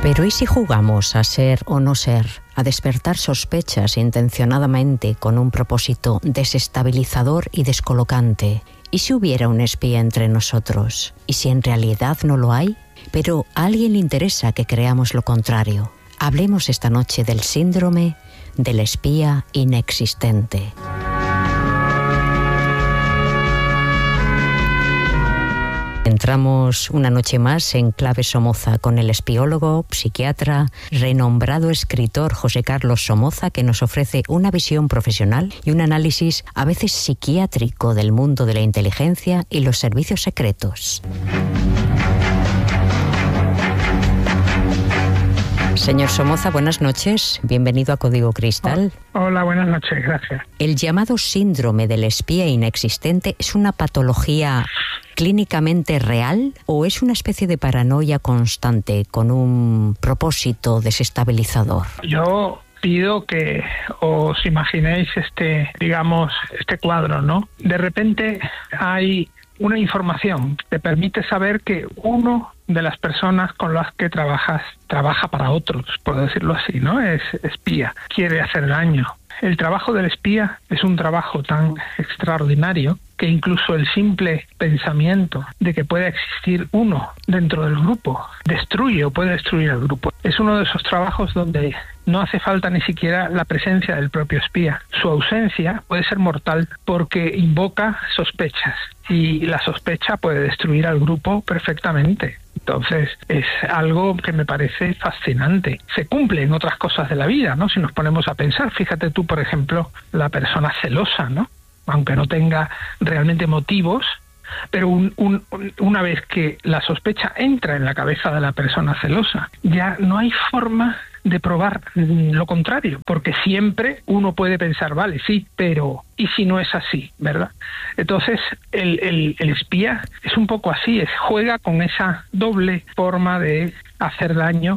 Pero ¿y si jugamos a ser o no ser, a despertar sospechas intencionadamente con un propósito desestabilizador y descolocante? ¿Y si hubiera un espía entre nosotros? ¿Y si en realidad no lo hay? Pero a alguien le interesa que creamos lo contrario. Hablemos esta noche del síndrome del espía inexistente. Entramos una noche más en Clave Somoza con el espiólogo, psiquiatra, renombrado escritor José Carlos Somoza, que nos ofrece una visión profesional y un análisis a veces psiquiátrico del mundo de la inteligencia y los servicios secretos. Señor Somoza, buenas noches. Bienvenido a Código Cristal. Hola, buenas noches, gracias. El llamado síndrome del espía inexistente es una patología clínicamente real o es una especie de paranoia constante con un propósito desestabilizador. Yo pido que os imaginéis este cuadro, ¿no? De repente hay una información que te permite saber que uno de las personas con las que trabaja para otros, por decirlo así, ¿no? Es espía, quiere hacer daño. El trabajo del espía es un trabajo tan extraordinario que incluso el simple pensamiento de que pueda existir uno dentro del grupo destruye o puede destruir al grupo. Es uno de esos trabajos donde no hace falta ni siquiera la presencia del propio espía. Su ausencia puede ser mortal porque invoca sospechas y la sospecha puede destruir al grupo perfectamente. Entonces es algo que me parece fascinante. Se cumple en otras cosas de la vida, ¿no? Si nos ponemos a pensar, fíjate tú, por ejemplo, la persona celosa, ¿no? Aunque no tenga realmente motivos, pero una vez que la sospecha entra en la cabeza de la persona celosa, ya no hay forma de probar lo contrario, porque siempre uno puede pensar, vale, sí, pero ¿y si no es así, verdad? Entonces el espía es un poco así, juega con esa doble forma de hacer daño,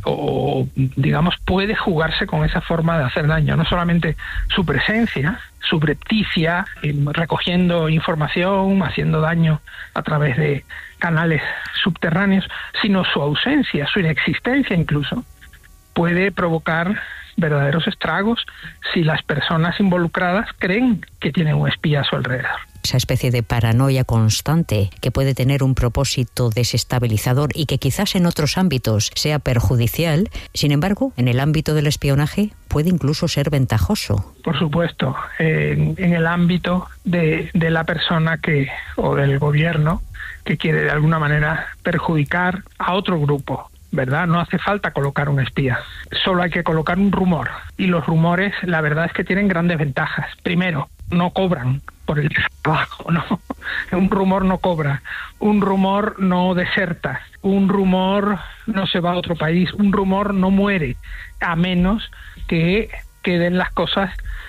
o digamos puede jugarse con esa forma de hacer daño, no solamente su presencia subrepticia, recogiendo información, haciendo daño a través de canales subterráneos, sino su ausencia, su inexistencia incluso, puede provocar verdaderos estragos si las personas involucradas creen que tienen un espía a su alrededor. Esa especie de paranoia constante que puede tener un propósito desestabilizador y que quizás en otros ámbitos sea perjudicial, sin embargo, en el ámbito del espionaje puede incluso ser ventajoso. Por supuesto, en el ámbito de la persona o del gobierno que quiere de alguna manera perjudicar a otro grupo, ¿verdad? No hace falta colocar un espía, solo hay que colocar un rumor. Y los rumores, la verdad es que tienen grandes ventajas. Primero, no cobran por el trabajo, ¿no? Un rumor no cobra, un rumor no deserta, un rumor no se va a otro país, un rumor no muere, a menos que queden las cosas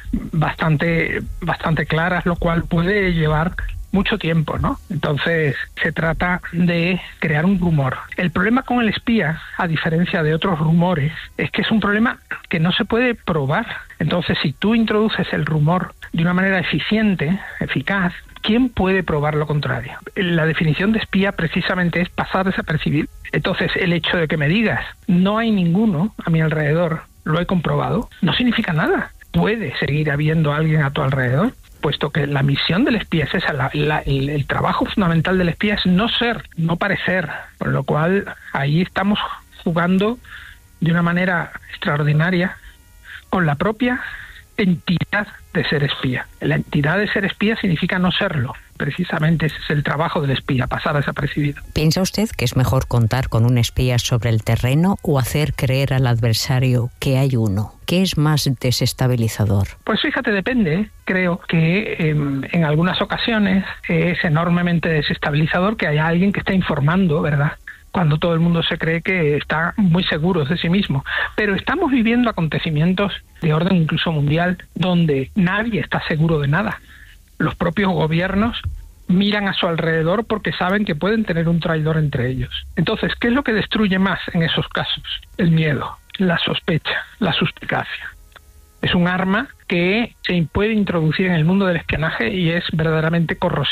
bastante claras, lo cual puede llevar mucho tiempo, ¿no? Entonces se trata de crear un rumor. El problema con el espía, a diferencia de otros rumores, es que es un problema que no se puede probar. Entonces, si tú introduces el rumor de una manera eficiente, eficaz, ¿quién puede probar lo contrario? La definición de espía precisamente es pasar desapercibido. Entonces, el hecho de que me digas no hay ninguno a mi alrededor, lo he comprobado, no significa nada. Puede seguir habiendo alguien a tu alrededor, puesto que la misión del espía es esa, el trabajo fundamental del espía es no ser, no parecer, por lo cual ahí estamos jugando de una manera extraordinaria con la propia entidad de ser espía. La entidad de ser espía significa no serlo. Precisamente ese es el trabajo del espía, pasar desapercibido. ¿Piensa usted que es mejor contar con un espía sobre el terreno o hacer creer al adversario que hay uno? ¿Qué es más desestabilizador? Pues fíjate, depende. Creo que en algunas ocasiones es enormemente desestabilizador que haya alguien que está informando, ¿verdad?, cuando todo el mundo se cree que está muy seguro de sí mismo. Pero estamos viviendo acontecimientos de orden incluso mundial donde nadie está seguro de nada. Los propios gobiernos miran a su alrededor porque saben que pueden tener un traidor entre ellos. Entonces, ¿qué es lo que destruye más en esos casos? El miedo, la sospecha, la suspicacia. Es un arma que se puede introducir en el mundo del espionaje y es verdaderamente corrosiva.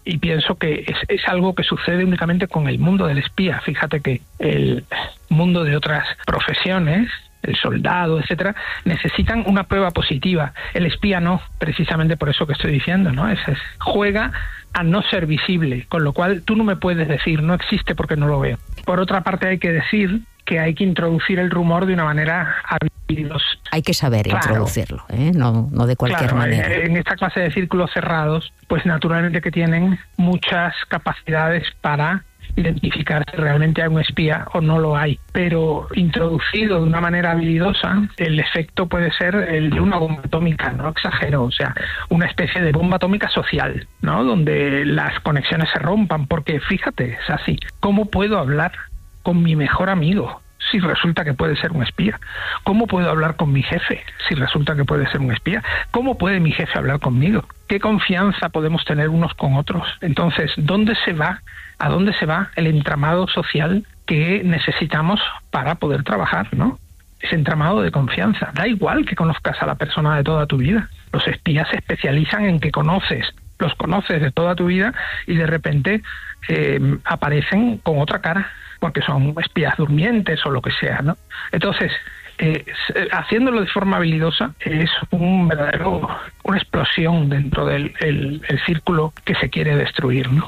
Y pienso que es algo que sucede únicamente con el mundo del espía. Fíjate que el mundo de otras profesiones, el soldado, etcétera, necesitan una prueba positiva. El espía no, precisamente por eso que estoy diciendo, ¿no? Juega a no ser visible, con lo cual tú no me puedes decir, no existe porque no lo veo. Por otra parte, hay que decir que hay que introducir el rumor de una manera habilidosa. Hay que saber introducirlo, no de cualquier manera. En esta clase de círculos cerrados, pues naturalmente que tienen muchas capacidades para identificar si realmente hay un espía o no lo hay, pero introducido de una manera habilidosa, el efecto puede ser el de una bomba atómica, no exagero, o sea, una especie de bomba atómica social, ¿no? Donde las conexiones se rompan, porque fíjate, es así, ¿cómo puedo hablar con mi mejor amigo si resulta que puede ser un espía? ¿Cómo puedo hablar con mi jefe si resulta que puede ser un espía? ¿Cómo puede mi jefe hablar conmigo? ¿Qué confianza podemos tener unos con otros? Entonces, ¿a dónde se va el entramado social que necesitamos para poder trabajar, ¿no? Ese entramado de confianza. Da igual que conozcas a la persona de toda tu vida. Los espías se especializan en que los conoces de toda tu vida y de repente aparecen con otra cara, porque son espías durmientes o lo que sea, ¿no? Entonces, haciéndolo de forma habilidosa es una explosión dentro del el círculo que se quiere destruir, ¿no?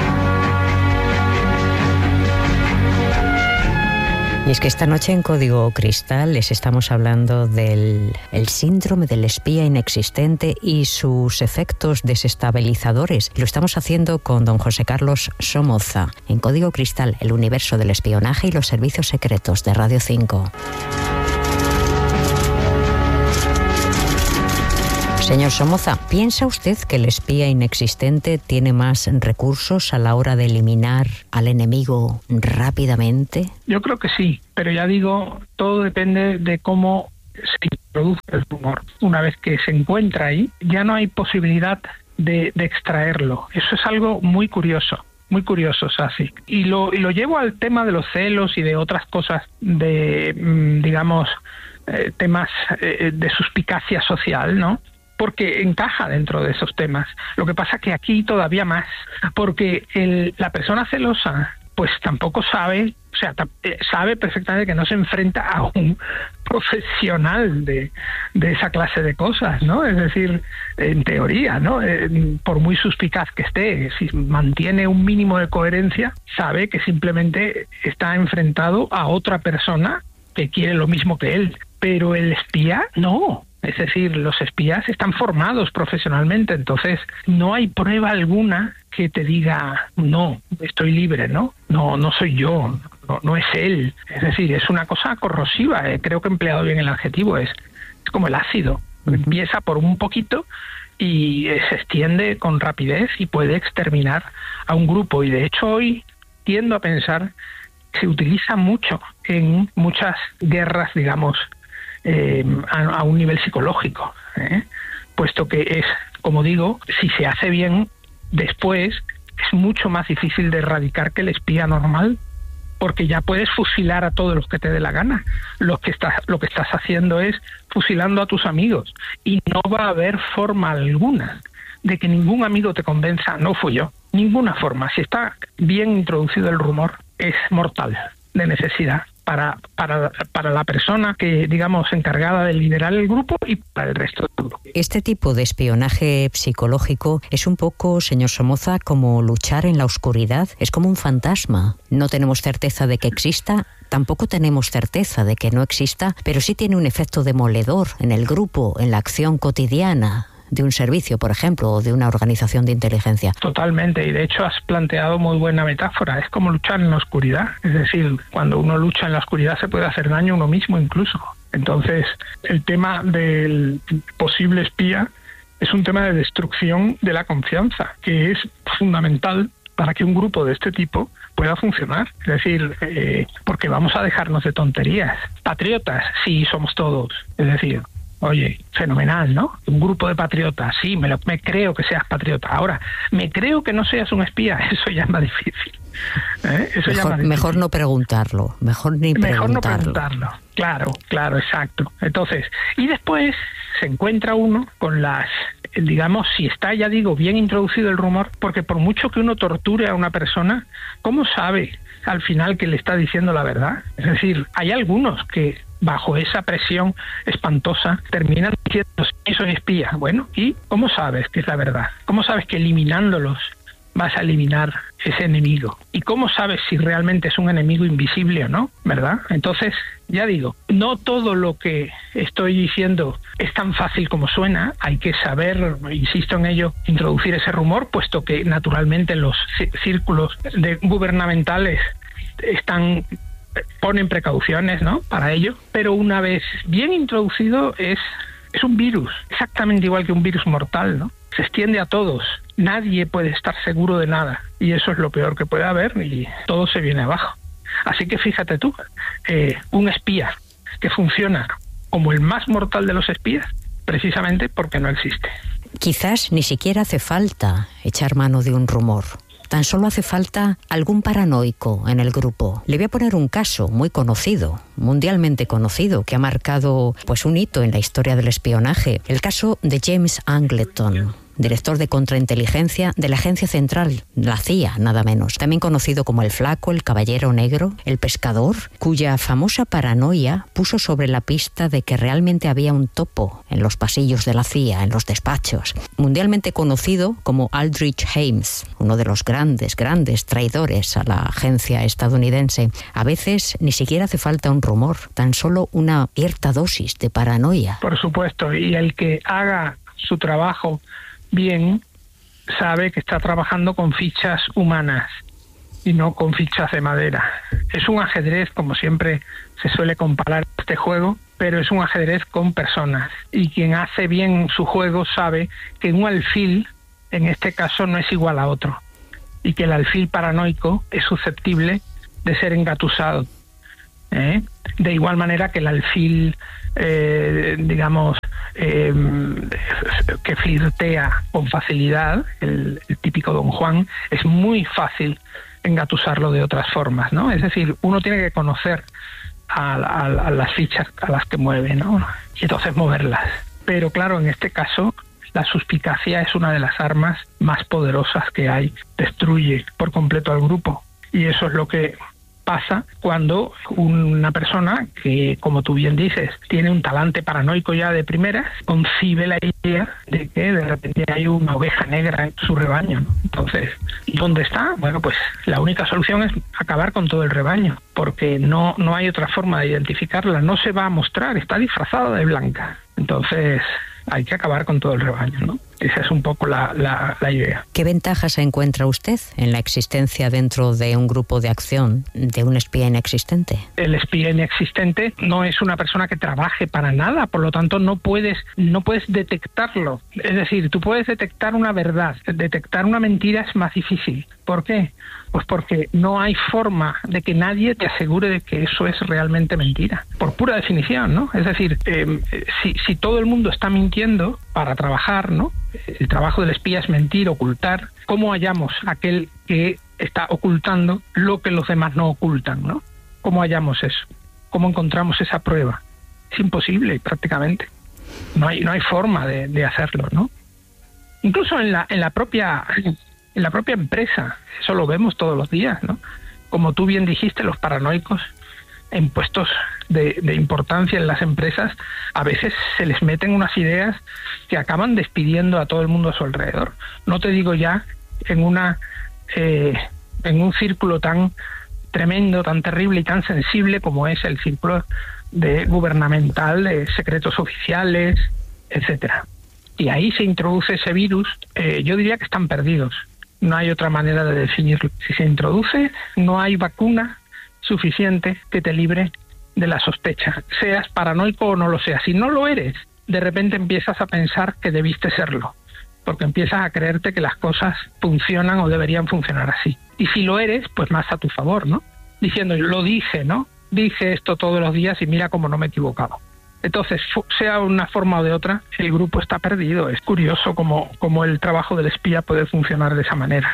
Y es que esta noche en Código Cristal les estamos hablando del síndrome del espía inexistente y sus efectos desestabilizadores. Lo estamos haciendo con don José Carlos Somoza, en Código Cristal, el universo del espionaje y los servicios secretos de Radio 5. Señor Somoza, ¿piensa usted que el espía inexistente tiene más recursos a la hora de eliminar al enemigo rápidamente? Yo creo que sí, pero ya digo, todo depende de cómo se introduce el rumor. Una vez que se encuentra ahí, ya no hay posibilidad de extraerlo. Eso es algo muy curioso, Sasi. Y lo llevo al tema de los celos y de otras cosas, digamos, temas de suspicacia social, ¿no? Porque encaja dentro de esos temas. Lo que pasa que aquí todavía más, porque la persona celosa pues tampoco sabe, o sea, sabe perfectamente que no se enfrenta a un profesional de esa clase de cosas, ¿no? Es decir, en teoría, ¿no? Por muy suspicaz que esté, si mantiene un mínimo de coherencia, sabe que simplemente está enfrentado a otra persona que quiere lo mismo que él. Pero el espía, no. Es decir, los espías están formados profesionalmente, entonces no hay prueba alguna que te diga, no, estoy libre, ¿no? No soy yo, no es él. Es decir, es una cosa corrosiva, creo que he empleado bien el adjetivo, es como el ácido. Empieza por un poquito y se extiende con rapidez y puede exterminar a un grupo. Y de hecho hoy tiendo a pensar que se utiliza mucho en muchas guerras, digamos, a un nivel psicológico, puesto que es, como digo, si se hace bien, después es mucho más difícil de erradicar que el espía normal, porque ya puedes fusilar a todos los que te dé la gana. Lo que estás haciendo es fusilando a tus amigos y no va a haber forma alguna de que ningún amigo te convenza, no fui yo, ninguna forma. Si está bien introducido el rumor, es mortal de necesidad para la persona que, digamos, encargada de liderar el grupo y para el resto del grupo. Este tipo de espionaje psicológico es un poco, señor Somoza, como luchar en la oscuridad. Es como un fantasma. No tenemos certeza de que exista, tampoco tenemos certeza de que no exista, pero sí tiene un efecto demoledor en el grupo, en la acción cotidiana de un servicio, por ejemplo, o de una organización de inteligencia. Totalmente, y de hecho has planteado muy buena metáfora. Es como luchar en la oscuridad. Es decir, cuando uno lucha en la oscuridad se puede hacer daño a uno mismo incluso. Entonces, el tema del posible espía es un tema de destrucción de la confianza, que es fundamental para que un grupo de este tipo pueda funcionar. Es decir, porque vamos a dejarnos de tonterías. Patriotas, sí, somos todos. Es decir, oye, fenomenal, ¿no? Un grupo de patriotas, sí, me creo que seas patriota. Ahora, me creo que no seas un espía, eso ya es más difícil. Mejor no preguntarlo, mejor no preguntarlo. Claro, exacto. Entonces, y después se encuentra uno con las digamos, si está, ya digo, bien introducido el rumor, porque por mucho que uno torture a una persona, ¿cómo sabe al final que le está diciendo la verdad? Es decir, hay algunos que bajo esa presión espantosa terminan diciendo, sí, soy espía. Bueno, ¿y cómo sabes que es la verdad? ¿Cómo sabes que eliminándolos vas a eliminar ese enemigo? ¿Y cómo sabes si realmente es un enemigo invisible o no? ¿Verdad? Entonces, ya digo, no todo lo que estoy diciendo es tan fácil como suena. Hay que saber, insisto en ello, introducir ese rumor, puesto que naturalmente los círculos gubernamentales ponen precauciones, ¿no?, para ello, pero una vez bien introducido es un virus, exactamente igual que un virus mortal, ¿no? Se extiende a todos, nadie puede estar seguro de nada, y eso es lo peor que puede haber, y todo se viene abajo. Así que fíjate tú, un espía que funciona como el más mortal de los espías, precisamente porque no existe. Quizás ni siquiera hace falta echar mano de un rumor. Tan solo hace falta algún paranoico en el grupo. Le voy a poner un caso muy conocido, mundialmente conocido, que ha marcado pues un hito en la historia del espionaje. El caso de James Angleton, director de contrainteligencia de la Agencia Central, la CIA, nada menos. También conocido como el Flaco, el Caballero Negro, el Pescador, cuya famosa paranoia puso sobre la pista de que realmente había un topo en los pasillos de la CIA, en los despachos. Mundialmente conocido como Aldrich Ames, uno de los grandes traidores a la agencia estadounidense. A veces ni siquiera hace falta un rumor, tan solo una cierta dosis de paranoia. Por supuesto, y el que haga su trabajo bien sabe que está trabajando con fichas humanas y no con fichas de madera. Es un ajedrez, como siempre se suele comparar este juego, pero es un ajedrez con personas, y quien hace bien su juego sabe que un alfil en este caso no es igual a otro, y que el alfil paranoico es susceptible de ser engatusado, de igual manera que el alfil que flirtea con facilidad, el típico Don Juan, es muy fácil engatusarlo de otras formas, ¿no? Es decir, uno tiene que conocer a las fichas a las que mueve, ¿no?, y entonces moverlas. Pero claro, en este caso la suspicacia es una de las armas más poderosas que hay, destruye por completo al grupo, y eso es lo que pasa cuando una persona que, como tú bien dices, tiene un talante paranoico ya de primeras, concibe la idea de que de repente hay una oveja negra en su rebaño, ¿no? Entonces, ¿dónde está? Bueno, pues la única solución es acabar con todo el rebaño, porque no hay otra forma de identificarla, no se va a mostrar, está disfrazada de blanca. Entonces, hay que acabar con todo el rebaño, ¿no? Esa es un poco la idea. ¿Qué ventajas encuentra usted en la existencia dentro de un grupo de acción de un espía inexistente? El espía inexistente no es una persona que trabaje para nada, por lo tanto no puedes detectarlo. Es decir, tú puedes detectar una verdad, detectar una mentira es más difícil. ¿Por qué? Pues porque no hay forma de que nadie te asegure de que eso es realmente mentira, por pura definición, ¿no? Es decir, si todo el mundo está mintiendo para trabajar, ¿no? El trabajo del espía es mentir, ocultar. ¿Cómo hallamos aquel que está ocultando lo que los demás no ocultan, ¿no? ¿Cómo hallamos eso? ¿Cómo encontramos esa prueba? Es imposible, prácticamente. No hay forma de hacerlo, ¿no? Incluso en la propia empresa, eso lo vemos todos los días, ¿no? Como tú bien dijiste, los paranoicos en puestos de importancia en las empresas, a veces se les meten unas ideas que acaban despidiendo a todo el mundo a su alrededor. No te digo ya en un círculo tan tremendo, tan terrible y tan sensible como es el círculo gubernamental, de secretos oficiales, etcétera. Y ahí se introduce ese virus, yo diría que están perdidos. No hay otra manera de definirlo. Si se introduce, no hay vacuna suficiente que te libre de la sospecha, seas paranoico o no lo seas. Si no lo eres, de repente empiezas a pensar que debiste serlo, porque empiezas a creerte que las cosas funcionan o deberían funcionar así. Y si lo eres, pues más a tu favor, ¿no? Diciendo, lo dije, ¿no? Dije esto todos los días y mira cómo no me he equivocado. Entonces, sea una forma o de otra, el grupo está perdido. Es curioso cómo el trabajo del espía puede funcionar de esa manera.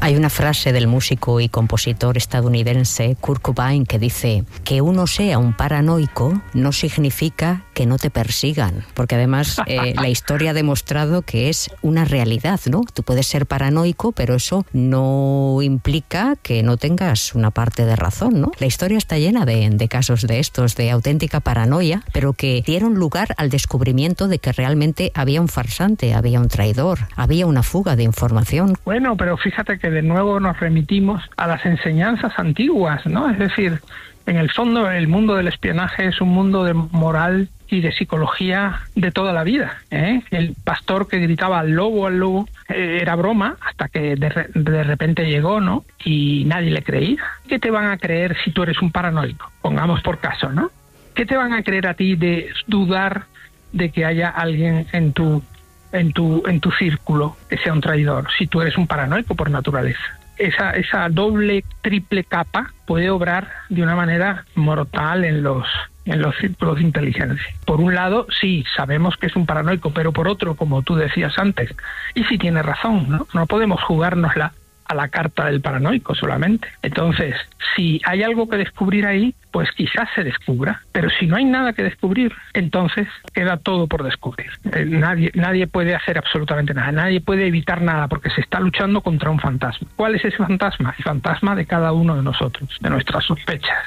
Hay una frase del músico y compositor estadounidense Kurt Cobain que dice que uno sea un paranoico no significa que no te persigan, porque además la historia ha demostrado que es una realidad, ¿no? Tú puedes ser paranoico, pero eso no implica que no tengas una parte de razón, ¿no? La historia está llena de casos de estos, de auténtica paranoia, pero que dieron lugar al descubrimiento de que realmente había un farsante, había un traidor, había una fuga de información. Bueno, pero fíjate que de nuevo nos remitimos a las enseñanzas antiguas, ¿no? Es decir, en el fondo el mundo del espionaje es un mundo de moral y de psicología de toda la vida, ¿eh? El pastor que gritaba al lobo, era broma hasta que de repente llegó, ¿no? Y nadie le creía. ¿Qué te van a creer si tú eres un paranoico? Pongamos por caso, ¿no? ¿Qué te van a creer a ti de dudar de que haya alguien en tu círculo que sea un traidor, si tú eres un paranoico por naturaleza? Esa doble, triple capa puede obrar de una manera mortal en los círculos de inteligencia. Por un lado, sí, sabemos que es un paranoico, pero por otro, como tú decías antes, y sí tiene razón, ¿no? No podemos jugárnosla a la carta del paranoico solamente. Entonces, si hay algo que descubrir ahí, pues quizás se descubra, pero si no hay nada que descubrir, entonces queda todo por descubrir. Nadie puede hacer absolutamente nada, nadie puede evitar nada, porque se está luchando contra un fantasma. ¿Cuál es ese fantasma? El fantasma de cada uno de nosotros, de nuestras sospechas.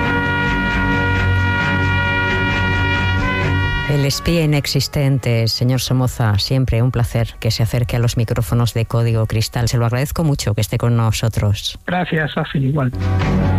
El espía inexistente, señor Somoza, siempre un placer que se acerque a los micrófonos de Código Cristal. Se lo agradezco mucho que esté con nosotros. Gracias, Rafi, igual.